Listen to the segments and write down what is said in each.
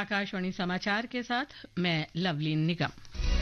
आकाशवाणी समाचार के साथ मैं लवलीन निगम।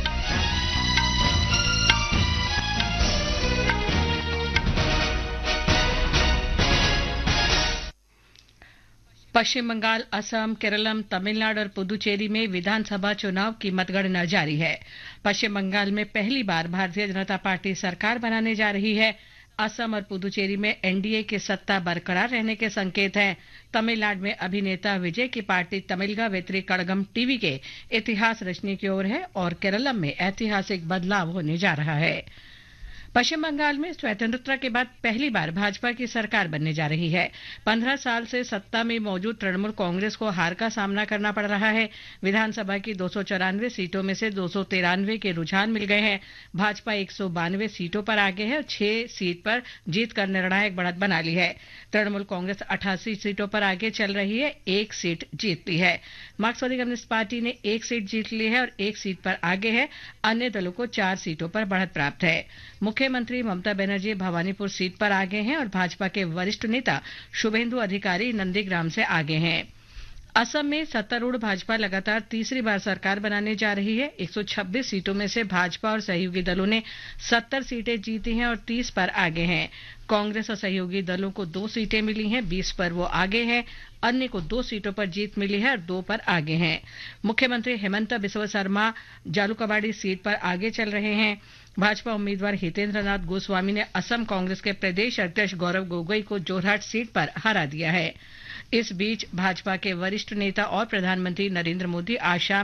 पश्चिम बंगाल, असम, केरलम, तमिलनाडु और पुदुचेरी में विधानसभा चुनाव की मतगणना जारी है। पश्चिम बंगाल में पहली बार भारतीय जनता पार्टी सरकार बनाने जा रही है। असम और पुदुचेरी में एनडीए की सत्ता बरकरार रहने के संकेत हैं। तमिलनाडु में अभिनेता विजय की पार्टी तमिलगा वेत्री कड़गम टीवी के इतिहास रचने की ओर है और केरलम में ऐतिहासिक बदलाव होने जा रहा है। पश्चिम बंगाल में स्वतंत्रता के बाद पहली बार भाजपा की सरकार बनने जा रही है। 15 साल से सत्ता में मौजूद तृणमूल कांग्रेस को हार का सामना करना पड़ रहा है। विधानसभा की 294 सीटों में से 293 के रुझान मिल गए हैं। भाजपा 192 सीटों पर आगे है और 6 सीट पर जीतकर निर्णायक बढ़त बना ली है। तृणमूल कांग्रेस 88 सीटों पर आगे चल रही है, 1 सीट जीत ली है। मार्क्सवादी कम्युनिस्ट पार्टी ने 1 सीट जीत ली है और 1 सीट पर आगे है। अन्य दलों को 4 सीटों पर बढ़त प्राप्त है। मुख्यमंत्री ममता बनर्जी भवानीपुर सीट पर आगे हैं और भाजपा के वरिष्ठ नेता शुभेंदु अधिकारी नंदीग्राम से आगे हैं। असम में सत्तारूढ़ भाजपा लगातार तीसरी बार सरकार बनाने जा रही है। 126 सीटों में से भाजपा और सहयोगी दलों ने 70 सीटें जीती हैं और 30 पर आगे हैं। कांग्रेस और सहयोगी दलों को 2 सीटें मिली हैं, 20 पर वो आगे हैं। अन्य को 2 सीटों पर जीत मिली है और 2 पर आगे हैं। मुख्यमंत्री हेमंत बिस्वा शर्मा जालूकबाड़ी सीट पर आगे चल रहे हैं। भाजपा उम्मीदवार हितेंद्र नाथ गोस्वामी ने असम कांग्रेस के प्रदेश अध्यक्ष गौरव गोगोई को जोरहाट सीट पर हरा दिया है। इस बीच भाजपा के वरिष्ठ नेता और प्रधानमंत्री नरेंद्र मोदी आज शाम